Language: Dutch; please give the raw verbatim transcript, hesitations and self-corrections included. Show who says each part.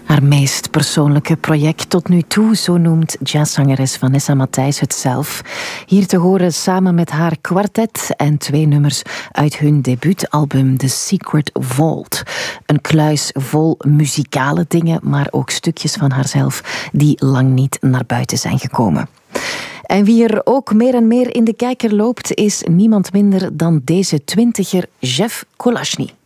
Speaker 1: Haar meest persoonlijke project tot nu toe, zo noemt jazzzangeres Vanessa Matthijs het zelf. Hier te horen samen met haar kwartet en twee nummers uit hun debuutalbum The Secret Vault. Een kluis vol muzikale dingen, maar ook stukjes van haarzelf die lang niet naar buiten zijn gekomen. En wie er ook meer en meer in de kijker loopt, is niemand minder dan deze twintiger Jeff Kolashny.